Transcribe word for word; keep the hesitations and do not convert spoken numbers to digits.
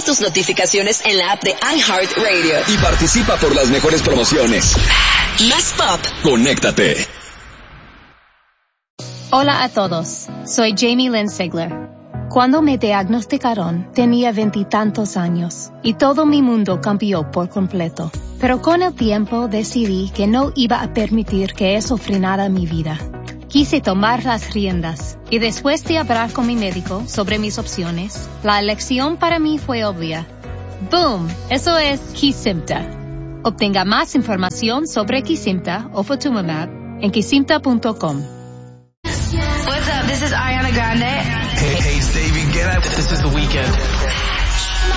tus notificaciones en la app de iHeartRadio. Y participa por las mejores promociones. Más pop. Conéctate. Hola a todos, soy Jamie Lynn Sigler. Cuando me diagnosticaron, tenía veintitantos años y todo mi mundo cambió por completo. Pero con el tiempo decidí que no iba a permitir que eso frenara mi vida. Quise tomar las riendas y después de hablar con mi médico sobre mis opciones, la elección para mí fue obvia. ¡Boom! Eso es Kesimpta. Obtenga más información sobre Kesimpta o Ofatumumab en kesimpta punto com. What's up? This is Ariana Grande. Hey, hey, it's David Guetta. This is The Weeknd.